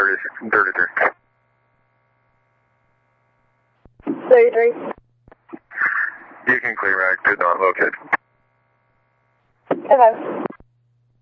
33. 33. You can clear back to not located. Okay.